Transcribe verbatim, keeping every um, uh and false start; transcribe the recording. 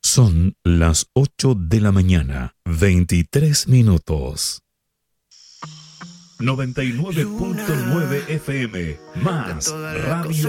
Son las ocho de la mañana, veintitrés minutos. noventa y nueve punto nueve F M, más radio